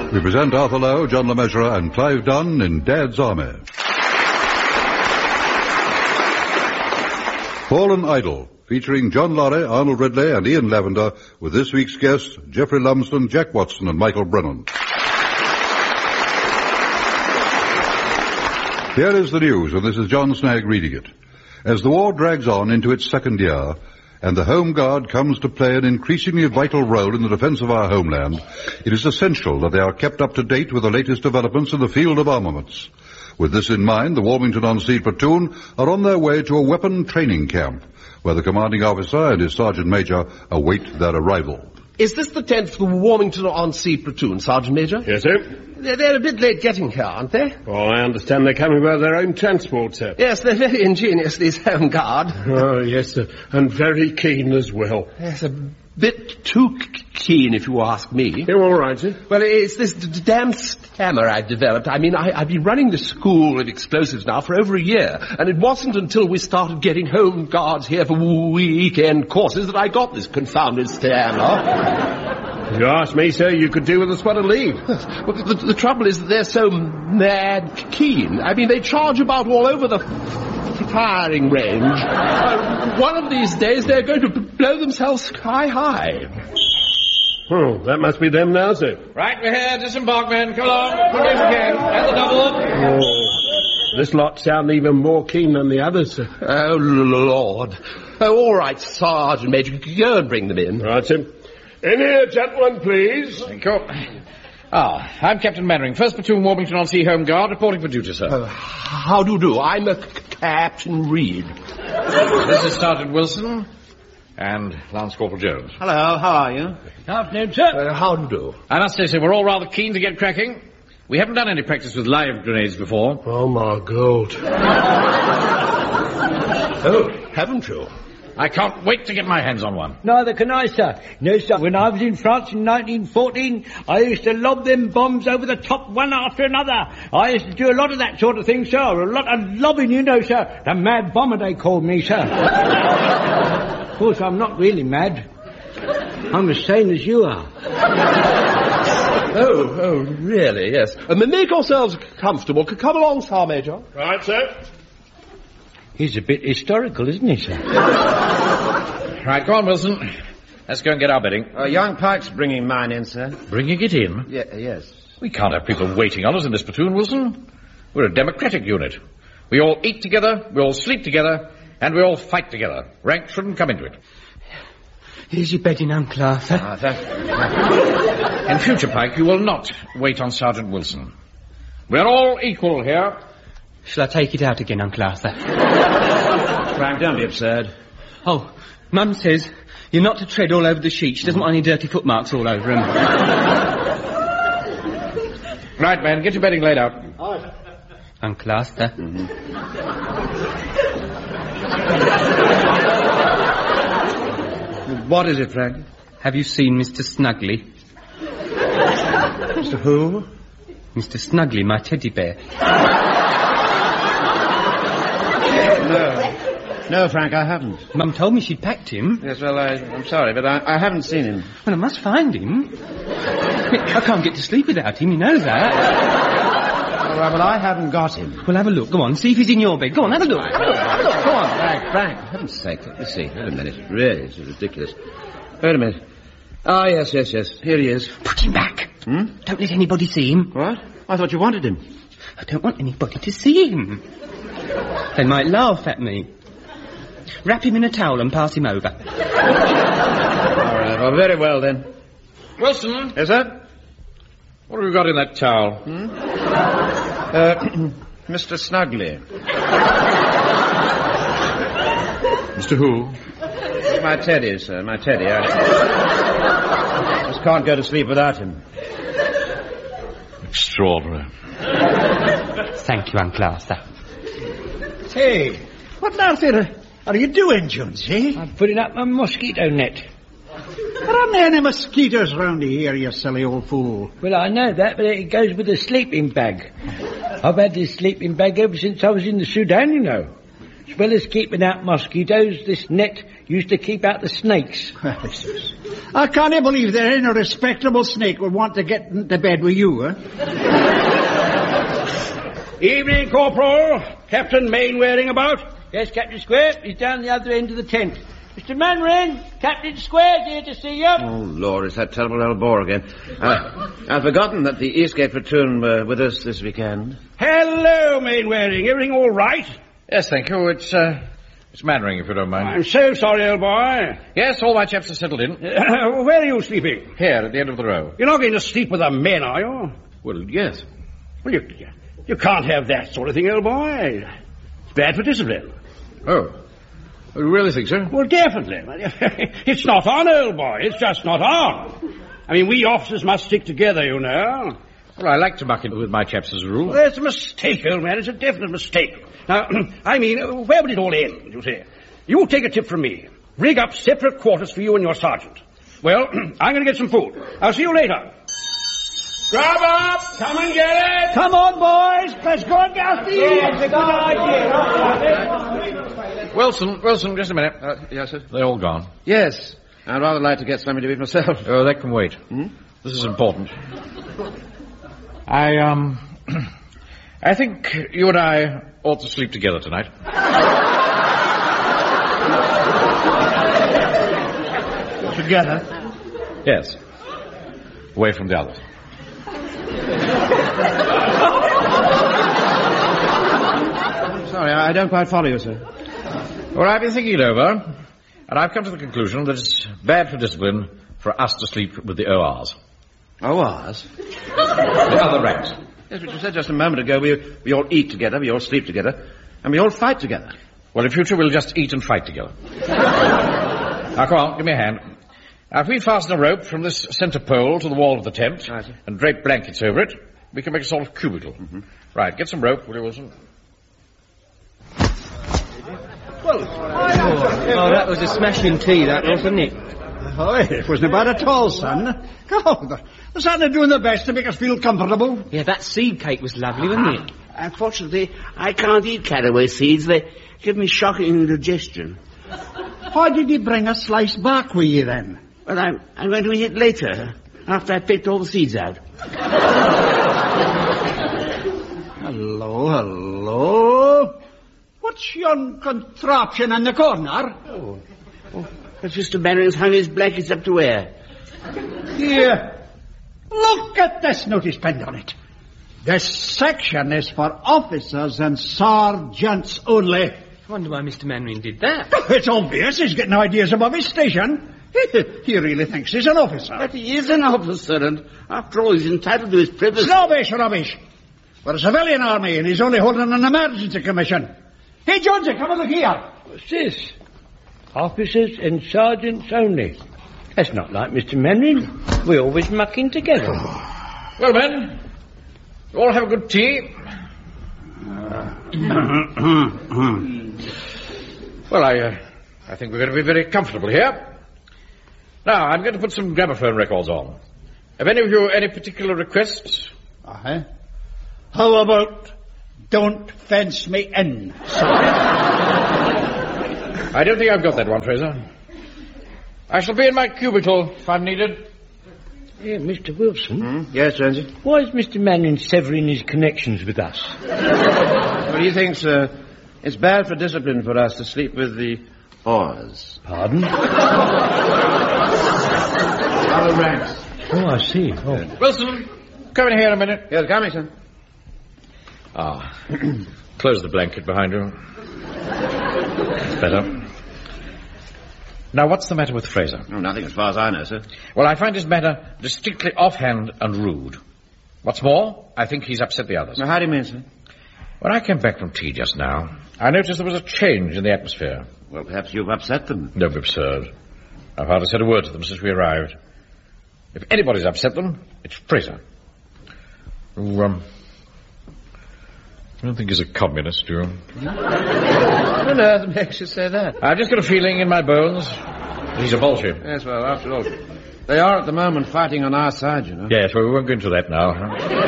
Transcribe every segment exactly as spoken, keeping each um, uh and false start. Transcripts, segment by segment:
We present Arthur Lowe, John LeMessurier, and Clive Dunn in Dad's Army. Fallen Idol, featuring John Laurie, Arnold Ridley, and Ian Lavender, with this week's guests, Geoffrey Lumsden, Jack Watson, and Michael Brennan. Here is the news, and this is John Snagg reading it. As the war drags on into its second year, and the Home Guard comes to play an increasingly vital role in the defense of our homeland, it is essential that they are kept up to date with the latest developments in the field of armaments. With this in mind, the Warmington-on-Sea platoon are on their way to a weapon training camp, where the commanding officer and his sergeant major await their arrival. Is this the tenth for the Warmington-on-Sea platoon, Sergeant Major? Yes, sir. They're, they're a bit late getting here, aren't they? Well, I understand they're coming by their own transport, sir. Yes, they're very ingenious, these Home Guard. Oh, yes, sir. And very keen as well. Yes, a bit too k- keen, if you ask me. You're all right, sir? Well, it's this d- d- damn stammer I've developed. I mean, I, I've been running the school of explosives now for over a year, and it wasn't until we started getting Home Guards here for weekend courses that I got this confounded stammer. If you ask me, sir, you could do with a spot of leave. Well, the, the trouble is that they're so mad keen. I mean, they charge about all over the f- firing range. Uh, one of these days, they're going to b- blow themselves sky high. Oh, that must be them now, sir. Right, we're here. Disembark, men. Come along. Quick as you can. At the double. Oh, this lot sound even more keen than the others, sir. Oh, Lord. Oh, all right, Sergeant Major. Go and bring them in. Right, sir. In here, gentlemen, please. Thank you. Ah, I'm Captain Mannering, first Platoon Warmington-on-Sea Home Guard, reporting for duty, sir. Uh, how do you do? I'm a c- Captain Reed. This is Sergeant Wilson and Lance Corporal Jones. Hello, how are you? Afternoon, sir. Uh, how do you do? I must say, sir, we're all rather keen to get cracking. We haven't done any practice with live grenades before. Oh, my God. Oh, haven't you? I can't wait to get my hands on one. Neither can I, sir. No, sir. When I was in France in nineteen fourteen, I used to lob them bombs over the top one after another. I used to do a lot of that sort of thing, sir. A lot of lobbing, you know, sir. The mad bomber, they called me, sir. Of course, I'm not really mad. I'm as sane as you are. Oh, oh, really, yes. Uh, make yourselves comfortable. C- Come along, Sergeant Major. Right, sir. He's a bit historical, isn't he, sir? Right, go on, Wilson. Let's go and get our bedding. Uh, young Pike's bringing mine in, sir. Bringing it in? Yeah, yes. We can't have people waiting on us in this platoon, Wilson. We're a democratic unit. We all eat together, we all sleep together, and we all fight together. Rank shouldn't come into it. Here's your bedding, Uncle Arthur. Ah, thank In future, Pike, you will not wait on Sergeant Wilson. We're all equal here. Shall I take it out again, Uncle Arthur? Frank, don't be absurd. Oh, Mum says you're not to tread all over the sheet. She doesn't want any dirty footmarks all over him. Right, man, get your bedding laid out. Uncle Arthur. Mm-hmm. What is it, Frank? Have you seen Mister Snuggly? Mister Who? Mister Snuggly, my teddy bear. No. No, Frank, I haven't. Mum told me she'd packed him. Yes, well, I, I'm sorry, but I, I haven't seen him. Well, I must find him. I can't get to sleep without him, you know that. All right, well, I haven't got him. Well, have a look. Go on, see if he's in your bed. Go on, have a look. Have a look, have a look. Go on. Frank, Frank, for heaven's sake, let me see. Wait a minute. Really, this is ridiculous. Wait a minute. Ah, yes, yes, yes. Here he is. Put him back. Hmm? Don't let anybody see him. What? I thought you wanted him. I don't want anybody to see him. They might laugh at me. Wrap him in a towel and pass him over. All right, well, very well, then. Wilson. Yes, sir? What have you got in that towel? Hmm? Uh, Mister Snuggly. Mister Who? My teddy, sir, my teddy. I just can't go to sleep without him. Extraordinary. Thank you, Uncle Arthur. Hey, what on earth are you doing, Jonesy? I'm putting up my mosquito net. There aren't any mosquitoes round here, you silly old fool. Well, I know that, but it goes with the sleeping bag. I've had this sleeping bag ever since I was in the Sudan, you know. As well as keeping out mosquitoes, this net used to keep out the snakes. I can't believe there ain't a respectable snake would want to get into bed with you, eh? Evening, Corporal. Captain Mainwaring about? Yes, Captain Square. He's down the other end of the tent. Mister Mainwaring, Captain Square's here to see you. Oh, Lord, it's that terrible old bore again. Uh, I've forgotten that the Eastgate platoon were with us this weekend. Hello, Mainwaring. Everything all right? Yes, thank you. It's, uh, it's Mannering, if you don't mind. I'm so sorry, old boy. Yes, all my chaps are settled in. Uh, where are you sleeping? Here, at the end of the row. You're not going to sleep with the men, are you? Well, yes. Well, you, you can't have that sort of thing, old boy. It's bad for discipline. Oh. You really think so? Well, definitely. It's not on, old boy. It's just not on. I mean, we officers must stick together, you know. Well, I like to muck in with my chaps as a rule. Well, that's a mistake, old man. It's a definite mistake. Now, I mean, where would it all end, you say? You take a tip from me. Rig up separate quarters for you and your sergeant. Well, I'm going to get some food. I'll see you later. Grab up! Come and get it! Come on, boys! Let's go and get the It's a good idea. Wilson, Wilson, just a minute. Uh, yes, sir? They're all gone. Yes. I'd rather like to get something to eat myself. Oh, that can wait. Hmm? This is important. I, um... I think you and I ought to sleep together tonight. Together? Yes. Away from the others. Sorry, I don't quite follow you, sir. Well, I've been thinking it over, and I've come to the conclusion that it's bad for discipline for us to sleep with the O Rs. O Rs? The other ranks. Yes, but you said just a moment ago we, we all eat together, we all sleep together, and we all fight together. Well, in future, we'll just eat and fight together. Now, come on, give me a hand. Now, if we fasten a rope from this centre pole to the wall of the tent Right. and drape blankets over it, we can make a sort of cubicle. Mm-hmm. Right, get some rope, will you, Wilson? Oh, that was a smashing tea, that, wasn't it? Oh, it wasn't bad at all, son. Oh, the, the son are doing their best to make us feel comfortable. Yeah, that seed cake was lovely, wasn't it? Unfortunately, I can't eat caraway seeds. They give me shocking indigestion. Why did you bring a sliced bark with you, then? Well, I'm, I'm going to eat it later, after I've picked all the seeds out. Hello, hello. What's yon contraption in the corner? Oh, oh that's Mister Bannering's hung his blankets up to air. Here. Look at this notice pinned on it. This section is for officers and sergeants only. I wonder why Mister Mainwaring did that. It's obvious he's getting ideas above his station. He really thinks he's an officer. But he is an officer, and after all, he's entitled to his privacy. Rubbish, rubbish. We're a civilian army, and he's only holding an emergency commission. Hey, Jonesy, come and look here. What's this? Officers and sergeants only. That's not like Mister Mainwaring. We always muck in together. Well, men, you all have a good tea. Well, I, uh, I think we're going to be very comfortable here. Now, I'm going to put some gramophone records on. Have any of you any particular requests? Uh-huh. How about Don't Fence Me In? I don't think I've got that one, Fraser. I shall be in my cubicle if I'm needed. Yeah, Mister Wilson. Hmm? Yes, Jonesy? Why is Mister Mainwaring severing his connections with us? Well, he thinks uh, it's bad for discipline for us to sleep with the oars. Pardon? Other ranks. Oh, I see. Oh. Wilson, come in here a minute. Yes, coming, sir. Ah, close the blanket behind you. That's better. Now, what's the matter with Fraser? Oh, nothing as far as I know, sir. Well, I find his manner distinctly offhand and rude. What's more, I think he's upset the others. Now, how do you mean, sir? When I came back from tea just now, I noticed there was a change in the atmosphere. Well, perhaps you've upset them. Don't be absurd. I've hardly said a word to them since we arrived. If anybody's upset them, it's Fraser. Who, um... I don't think he's a communist, do you? What on earth makes you say that? I've just got a feeling in my bones that he's a Bolshevik. Yes, well, after all, they are at the moment fighting on our side, you know. Yes, well, we won't go into that now.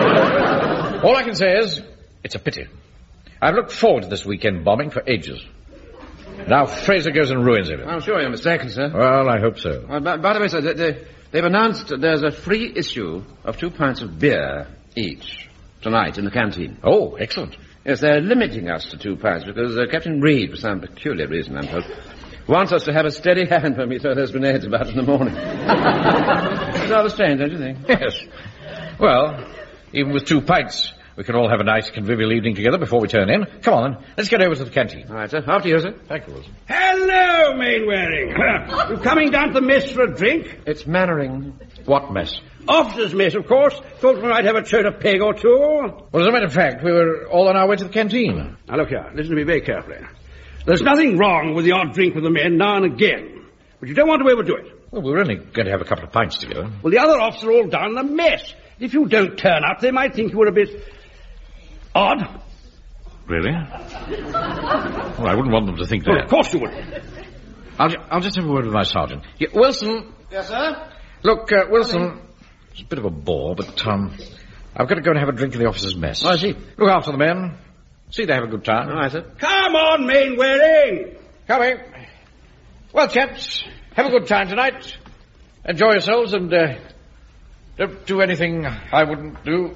All I can say is, it's a pity. I've looked forward to this weekend bombing for ages. Now Fraser goes and ruins it. I'm sure you're mistaken, sir. Well, I hope so. Uh, by, by the way, sir, they, they, they've announced there's a free issue of two pints of beer each tonight in the canteen. Oh, excellent. Yes, they're limiting us to two pints because uh, Captain Reed, for some peculiar reason, I'm told, wants us to have a steady hand when we throw those grenades about in the morning. It's rather strange, don't you think? Yes. Well, even with two pints, we can all have a nice convivial evening together before we turn in. Come on, then. Let's get over to the canteen. All right, sir. After you, sir. Thank you, Wilson. Hello, Mainwaring. You coming down to the mess for a drink? It's Mannering. What mess? Officers' mess, of course. Thought we might have a soda peg or two. Well, as a matter of fact, we were all on our way to the canteen. Now, look here. Listen to me very carefully. There's nothing wrong with the odd drink with the men now and again. But you don't want to overdo it. Well, we were only going to have a couple of pints together. Well, the other officers are all down in a mess. If you don't turn up, they might think you were a bit odd. Really? Well, I wouldn't want them to think that. Well, of course you wouldn't. I'll, ju- I'll just have a word with my sergeant. Yeah, Wilson. Yes, sir? Look, uh, Wilson, it's a bit of a bore, but um, I've got to go and have a drink in the officers' mess. Oh, I see. Look after the men. See they have a good time. All right, sir. Come on, Mainwaring. Coming. Well, chaps, have a good time tonight. Enjoy yourselves and uh, don't do anything I wouldn't do.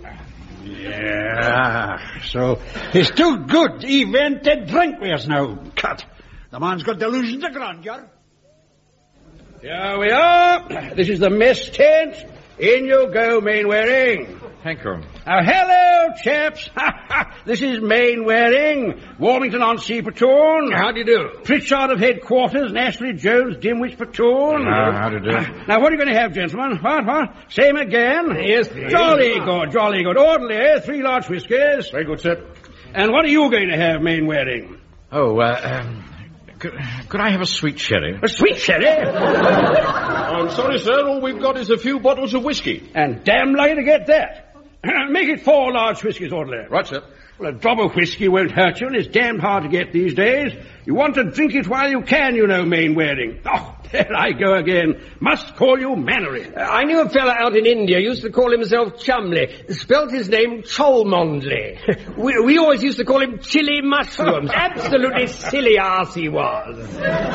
Yeah, so he's too good even to drink with us now. Cut. The man's got delusions of grandeur. Here we are. This is the mess tent. In you go, Mainwaring. Thank you. Now, hello, chaps. This is Mainwaring, Warmington on Sea Platoon. How do you do? Pritchard of Headquarters, and Ashley Jones, Dimwich Platoon. Uh, how do you do? Now, what are you going to have, gentlemen? What, what? Same again? Yes, please. Jolly good, jolly good. Orderly, eh? Three large whiskies. Very good, sir. And what are you going to have, Mainwaring? Oh, uh, um, could, could I have a sweet sherry? A sweet sherry? I'm sorry, sir. All we've got is a few bottles of whiskey. And damn lucky to get that. Make it four large whiskies, orderly. Right, sir. Well, a drop of whiskey won't hurt you, and it's damned hard to get these days. You want to drink it while you can, you know, Mainwaring. Oh, there I go again. Must call you Mannering. Uh, I knew a fella out in India used to call himself Chumley. Spelt his name Cholmondley. we, we always used to call him Chili Mushrooms. Absolutely silly ass he was.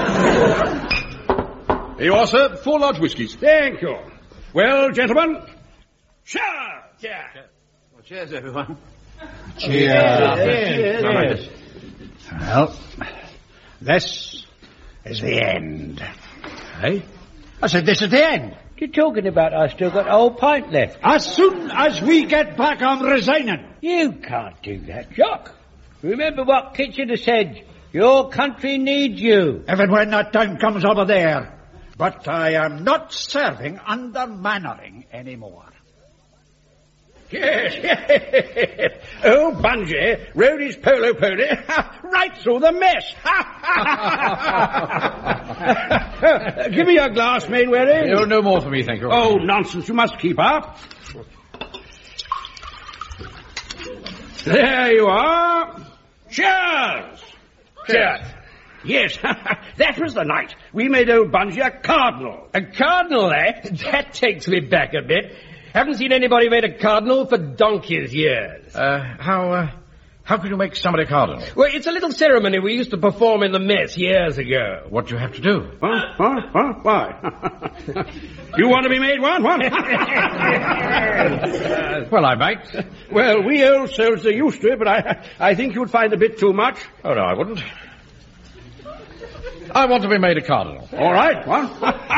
Here you are, sir. Four large whiskies. Thank you. Well, gentlemen, cheers! Cheers. Well, cheers, everyone. Cheers. Cheers. Well, this is the end. Hey? I said this is the end. What you talking about? I still got a whole pint left. As soon as we get back, I'm resigning. You can't do that, Jock. Remember what Kitchener said. Your country needs you. If and when that time comes over there. But I am not serving under Mannering anymore. Yes, yes. Old Bungie rode his polo pony right through the mess. Give me your glass, Mainwaring. No, no more for me, thank you. Oh, nonsense. You must keep up. There you are. Cheers. Cheers. Yes, that was the night we made old Bungie a cardinal. A cardinal, eh? That takes me back a bit. Haven't seen anybody made a cardinal for donkey's years. Uh, how, uh, how could you make somebody a cardinal? Well, it's a little ceremony we used to perform in the mess years ago. What do you have to do? Huh? Huh? Huh? Why? You want to be made one? What? Well, I might. Well, we old souls are used to it, but I, I think you'd find a bit too much. Oh, no, I wouldn't. I want to be made a cardinal. All right, one.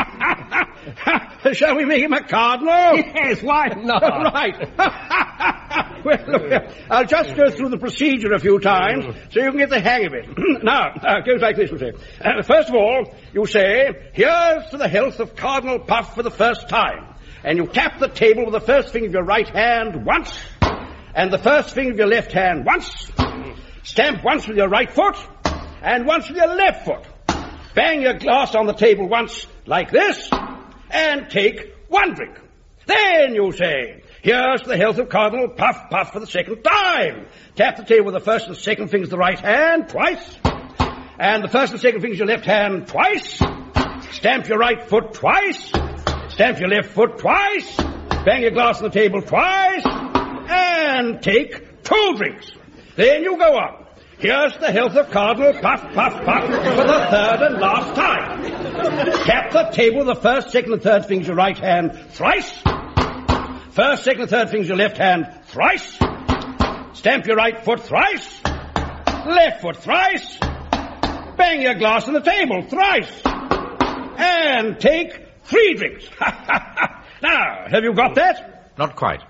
Shall we make him a cardinal? Yes, why not? Right. Well, look, I'll just go through the procedure a few times so you can get the hang of it. Now, uh, it goes like this, you say. Uh, first of all, you say, here's to the health of Cardinal Puff for the first time. And you tap the table with the first finger of your right hand once, and the first finger of your left hand once. Stamp once with your right foot, and once with your left foot. Bang your glass on the table once, like this, and take one drink. Then you say, here's to the health of Cardinal Puff Puff for the second time. Tap the table with the first and second fingers of the right hand twice, and the first and second fingers of your left hand twice. Stamp your right foot twice, stamp your left foot twice, bang your glass on the table twice, and take two drinks. Then you go on. Here's the health of Cardinal Puff, Puff, Puff for the third and last time. Tap the table with the first, second, and third fingers of your right hand thrice. First, second, and third fingers of your left hand thrice. Stamp your right foot thrice. Left foot thrice. Bang your glass on the table thrice. And take three drinks. Now, have you got that? Not quite.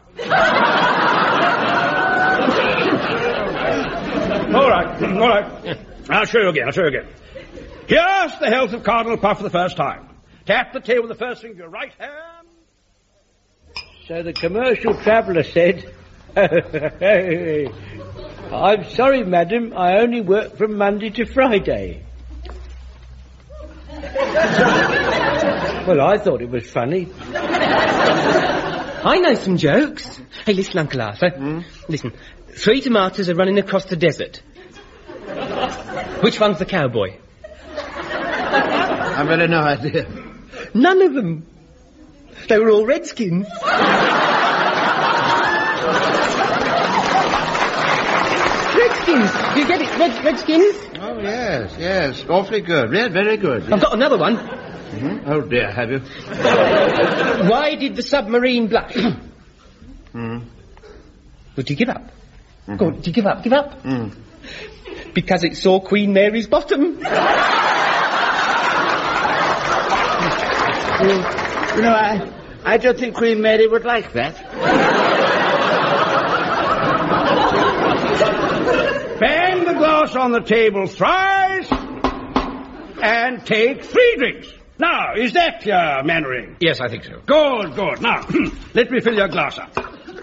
All right, all right. I'll show you again, I'll show you again. Here's the health of Cardinal Puff for the first time. Tap the table with the first finger of your right hand. So the commercial traveller said, I'm sorry, madam, I only work from Monday to Friday. Well, I thought it was funny. I know some jokes. Hey, listen, Uncle Arthur. Mm? Listen. Three tomatoes are running across the desert. Which one's the cowboy? I've really no idea. None of them. They were all redskins. Redskins. Do you get it? Red, redskins? Oh, yes, yes. Awfully good. Red, very good. Yes. I've got another one. Mm-hmm. Oh, dear, have you? Why did the submarine blush? Mm. Would you give up? Mm-hmm. Go on, do you give up? Give up? Mm. Because it saw Queen Mary's bottom. You know, I, I don't think Queen Mary would like that. Bang the glass on the table thrice and take three drinks. Now, is that your Mannering? Yes, I think so. Good, good. Now, let me fill your glass up.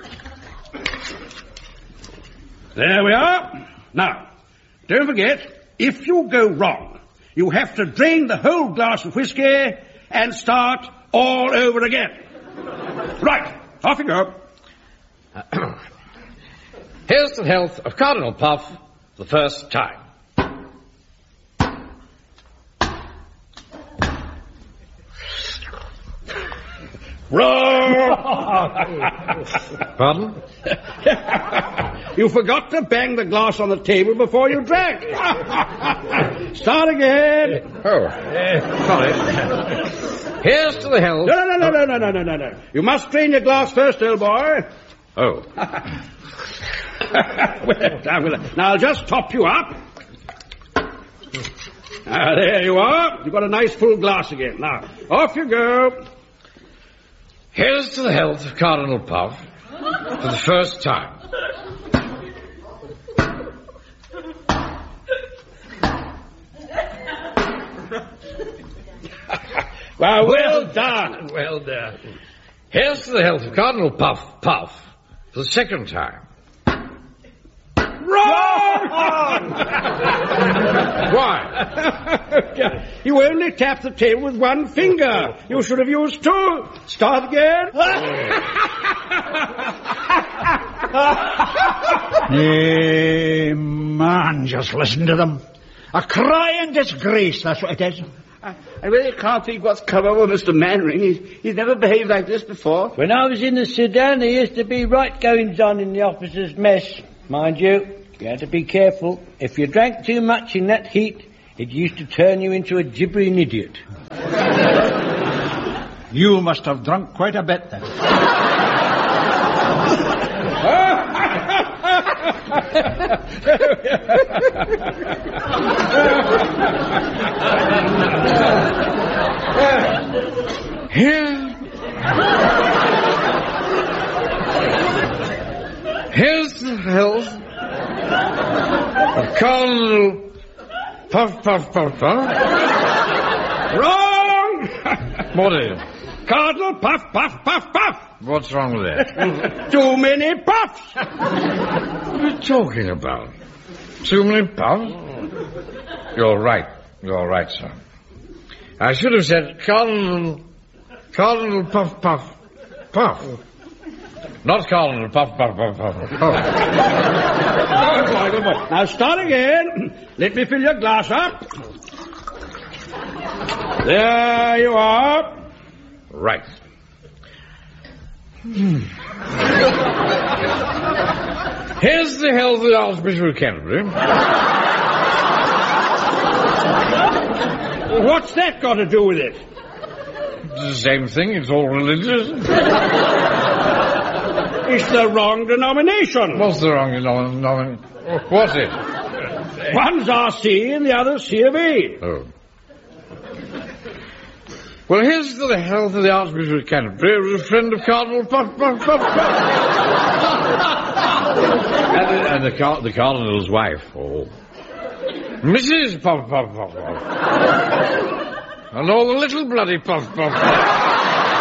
There we are. Now, don't forget, if you go wrong, you have to drain the whole glass of whiskey and start all over again. Right, off you go. Here's to the health of Cardinal Puff the first time. Wrong! Pardon? You forgot to bang the glass on the table before you drank. Start again. Oh, sorry. Here's to the health... No, no, no, no, no, no, no, no, no. You must drain your glass first, old boy. Oh. Well, now, well, now, I'll just top you up. Ah, there you are. You've got a nice full glass again. Now, off you go. Here's to the health of Cardinal Puff for the first time. Well, well done. Well done. Here's to the health of Cardinal Puff Puff for the second time. Wrong! Why? You only tapped the table with one finger. You should have used two. Start again. Hey, man, just listen to them. A crying disgrace, that's what it is. I, I really can't think what's come over Mister Mannering. He's, he's never behaved like this before. When I was in the Sudan, there used to be right goings on in the officers' mess. Mind you, you had to be careful. If you drank too much in that heat, it used to turn you into a gibbering idiot. You must have drunk quite a bit then. Here. Here's the health of Cardinal Puff Puff Puff Puff. Wrong! What is it? Cardinal Puff Puff Puff Puff. What's wrong with that? Too many puffs. What are you talking about? Too many puffs? You're right. You're right, sir. I should have said Cardinal... Cardinal Puff Puff Puff. Not Cardinal Puff Puff Puff Puff. Good boy, good boy. Now start again. Let me fill your glass up. There you are. Right. Hmm. Here's the health of the Archbishop of Canterbury. What's that got to do with it? It's the same thing. It's all religious. It's the wrong denomination. What's the wrong denomination? What's it? One's R C and the other's C of A. Oh. Well, here's to the health of the Archbishop of Canterbury, who was a friend of Cardinal Puff, Puff, Puff, Puff. and the, and the, car- the Cardinal's wife, oh. Missus Puff, Puff, Puff, Puff. And all the little bloody Puff, Puff, Puff.